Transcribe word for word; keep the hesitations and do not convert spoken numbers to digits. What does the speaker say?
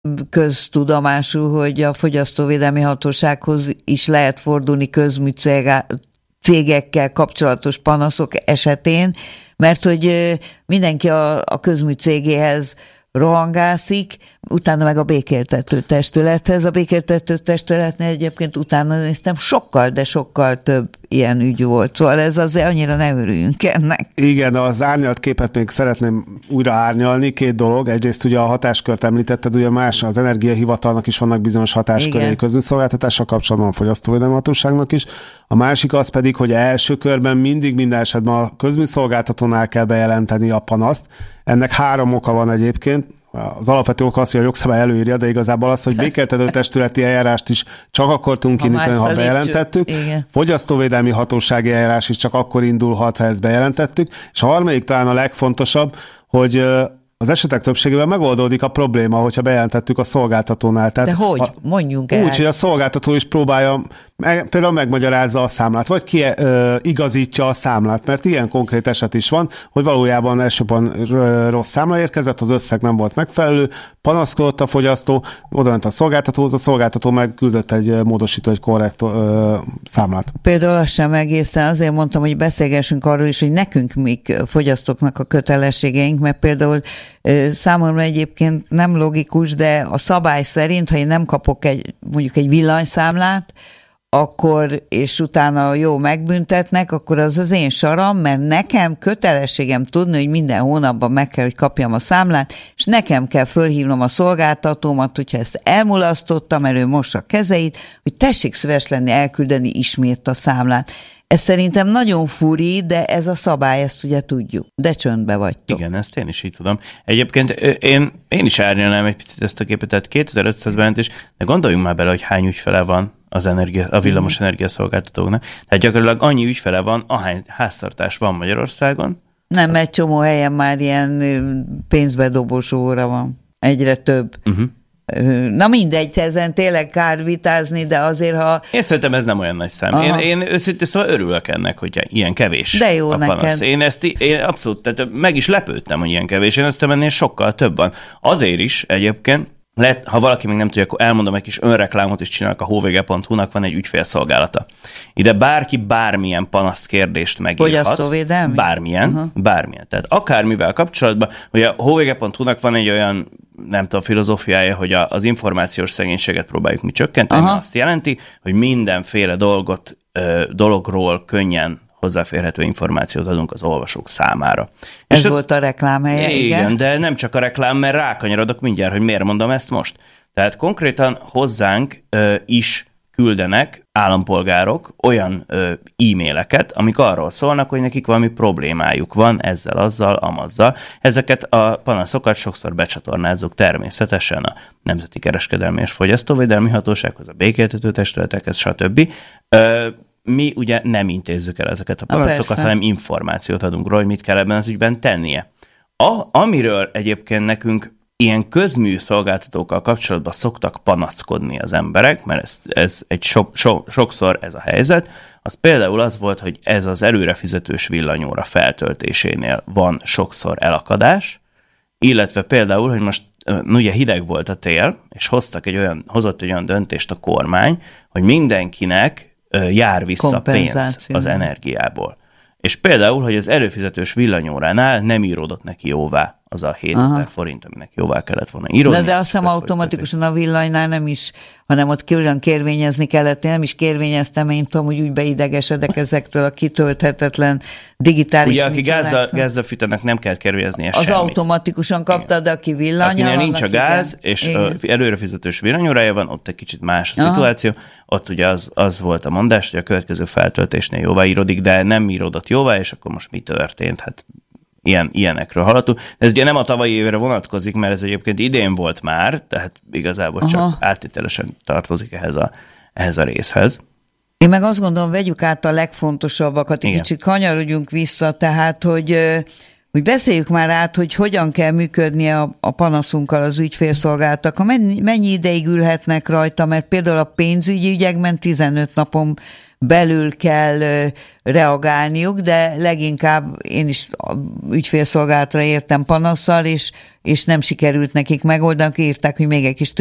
köztudomású, hogy a Fogyasztóvédelmi Hatósághoz is lehet fordulni közmű cégekkel kapcsolatos panaszok esetén, mert hogy mindenki a, a közmű cégéhez rohangászik, utána meg a békéltető testülethez. A békéltető testületnél egyébként utána néztem, sokkal, de sokkal több ilyen ügy volt. Szóval ez azért annyira ne örüljünk ennek. Igen, az árnyalt képet még szeretném újra árnyalni. Két dolog. Egyrészt ugye a hatáskört említetted, ugye más, az Energiahivatalnak is vannak bizonyos hatáskörei közműszolgáltatással kapcsolatban, a Fogyasztóvédelmi Hatóságnak is. A másik az pedig, hogy első körben mindig minden esetben a közműszolgáltatónál kell bejelenteni a panaszt. Ennek három oka van egyébként. Az alapvető oka az, hogy a jogszabály előírja, de igazából az, hogy békéltető testületi eljárást is csak akkor tudunk indítani, ha bejelentettük. Igen. Fogyasztóvédelmi hatósági eljárás is csak akkor indulhat, ha ezt bejelentettük. És a harmadik talán a legfontosabb, hogy az esetek többségében megoldódik a probléma, hogyha bejelentettük a szolgáltatónál. Tehát de hogy? A, Mondjunk el. Úgy, hogy a szolgáltató is próbálja, meg, például megmagyarázza a számlát, vagy ki ö, igazítja a számlát, mert ilyen konkrét eset is van, hogy valójában elsőben rossz számla érkezett, az összeg nem volt megfelelő, panaszkodott a fogyasztó, oda ment a szolgáltatóhoz, a szolgáltató meg küldött egy módosító, egy korrekt ö, számlát. Például azt sem egészen, azért mondtam, hogy beszélgessünk arról is, hogy nekünk mik fogyasztóknak a kötelességeink, mert például számomra egyébként nem logikus, de a szabály szerint, ha én nem kapok egy, mondjuk egy villanyszámlát, akkor, és utána jó megbüntetnek, akkor az az én saram, mert nekem kötelességem tudni, hogy minden hónapban meg kell, hogy kapjam a számlát, és nekem kell fölhívnom a szolgáltatómat, hogyha ezt elmulasztottam, mert ő mossa a kezeit, hogy tessék szíves lenni elküldeni ismét a számlát. Ez szerintem nagyon furi, de ez a szabály, ezt ugye tudjuk. De csöndbe vagytok. Igen, ezt én is így tudom. Egyébként én, én is árnyalnám egy picit ezt a képet, tehát kétezer-ötszáz bejelentés, de gondoljunk már bele, hogy hány ügyfele van az energia, a villamos energiaszolgáltatóknak. Tehát gyakorlatilag annyi ügyfele van, ahány háztartás van Magyarországon. Nem, egy csomó helyen már ilyen pénzbedobós óra van. Egyre több. Uh-huh. Na mindegy, ezen tényleg kár vitázni, de azért, ha... Én szerintem ez nem olyan nagy szám. Aha. Én, én őszintén szóval örülök ennek, hogy ilyen kevés de jó a panasz. Neked. Én ezt én abszolút, tehát meg is lepődtem, hogy ilyen kevés. Én ezt ennél sokkal több van. Azért is egyébként, lehet, ha valaki még nem tudja, akkor elmondom, egy kis önreklámot is csinálok, a hvg pont hu-nak van egy ügyfélszolgálata. Ide bárki bármilyen panaszt, kérdést megírhat. Fogyasztóvédelmi? Bármilyen, uh-huh. bármilyen. Tehát akármivel kapcsolatban, ugye a hvg pont hu-nak van egy olyan, nem tudom, filozófiája, hogy a, az információs szegénységet próbáljuk mi csökkenteni. Uh-huh. Azt jelenti, hogy mindenféle dolgot, ö, dologról könnyen hozzáférhető információt adunk az olvasók számára. Ez és volt az, a reklámhelye, igen. Igen, de nem csak a reklám, mert rákanyarodok mindjárt, hogy miért mondom ezt most. Tehát konkrétan hozzánk ö, is küldenek állampolgárok olyan ö, e-maileket, amik arról szólnak, hogy nekik valami problémájuk van ezzel, azzal, amazzal. Ezeket a panaszokat sokszor becsatornázzuk természetesen a Nemzeti Kereskedelmi és Fogyasztóvédelmi Hatósághoz, a békéltető testületekhez, stb. Ö, Mi ugye nem intézzük el ezeket a panaszokat, a hanem információt adunk róla, hogy mit kell ebben az ügyben tennie. A, amiről egyébként nekünk ilyen közmű szolgáltatókkal kapcsolatban szoktak panaszkodni az emberek, mert ez, ez egy so, so, sokszor ez a helyzet, az például az volt, hogy ez az előrefizetős villanyóra feltöltésénél van sokszor elakadás, illetve például, hogy most ugye hideg volt a tél, és hoztak egy olyan, hozott egy olyan döntést a kormány, hogy mindenkinek jár vissza pénz az energiából. És például, hogy az előfizetős villanyóránál nem íródott neki jóvá az a hétezer forint, aminek jóvá kellett volna íródni. De, de azt hiszem automatikusan a villanynál nem is, hanem ott külön kérvényezni kellett. Én nem is kérvényeztem, én tudom, hogy úgy beidegesedek ezektől a kitölthetetlen digitális. Ugye, aki gázzal, gázzal fűtenek, nem kell kérvényeznie az semmit. automatikusan kapta, de aki villanya. Akinél nincs a gáz, igen. És igen. Előrefizetős villanyórája van, ott egy kicsit más a szituáció. Aha. Ott ugye az, az volt a mondás, hogy a következő feltöltésnél jóvá íródik, de nem íródott jóvá, és akkor most mi történt? Hát Ilyen, ilyenekről hallottunk. De ez ugye nem a tavalyi évre vonatkozik, mert ez egyébként idén volt már, tehát igazából csak Aha. áttételesen tartozik ehhez a, ehhez a részhez. Én meg azt gondolom, vegyük át a legfontosabbakat, egy kicsit kanyarodjunk vissza, tehát, hogy, hogy beszéljük már át, hogy hogyan kell működnie a, a panaszunkkal az ügyfélszolgáltak, mennyi, mennyi ideig ülhetnek rajta, mert például a pénzügyi ügyekben tizenöt napon belül kell reagálniuk, de leginkább én is ügyfélszolgálatra értem panasszal, és, és nem sikerült nekik megoldani, írták, hogy még egy kis